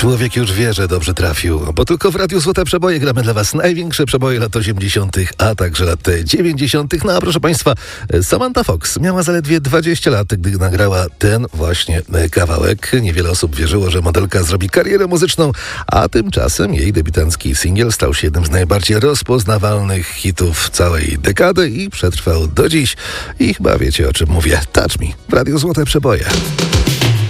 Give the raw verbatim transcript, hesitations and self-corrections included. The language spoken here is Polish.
Człowiek już wie, że dobrze trafił, bo tylko w Radiu Złote Przeboje gramy dla was największe przeboje lat osiemdziesiątych, a także lat dziewięćdziesiątych. No a proszę państwa, Samantha Fox miała zaledwie dwadzieścia lat, gdy nagrała ten właśnie kawałek. Niewiele osób wierzyło, że modelka zrobi karierę muzyczną, a tymczasem jej debiutancki singiel stał się jednym z najbardziej rozpoznawalnych hitów całej dekady i przetrwał do dziś. I chyba wiecie, o czym mówię. Touch Me w Radiu Złote Przeboje.